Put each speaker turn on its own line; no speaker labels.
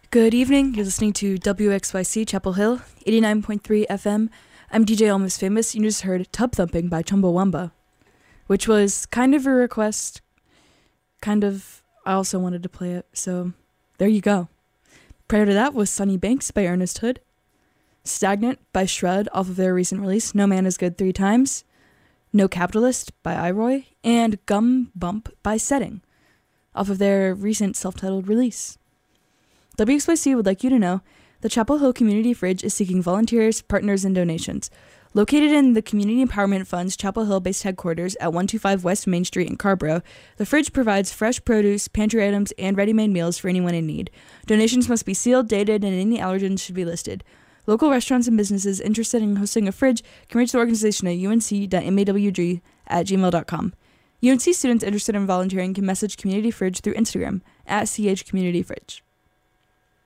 Good evening. You're listening to WXYC Chapel Hill, 89.3 FM. I'm DJ Almost Famous. You just heard Tub Thumping by Chumbawamba, which was kind of a request. I also wanted to play it, so there you go. Prior to that was Sunny Banks by Ernest Hood, Stagnant by Shred off of their recent release, No Man Is Good 3 Times, No Capitalist by Iroy, and Gum Bump by Setting off of their recent self-titled release. WXYC would like you to know the Chapel Hill Community Fridge is seeking volunteers, partners, and donations. Located in the Community Empowerment Fund's Chapel Hill-based headquarters at 125 West Main Street in Carborough, the fridge provides fresh produce, pantry items, and ready-made meals for anyone in need. Donations must be sealed, dated, and any allergens should be listed. Local restaurants and businesses interested in hosting a fridge can reach the organization at unc.mawg@gmail.com. UNC students interested in volunteering can message Community Fridge through Instagram @CHCommunityFridge.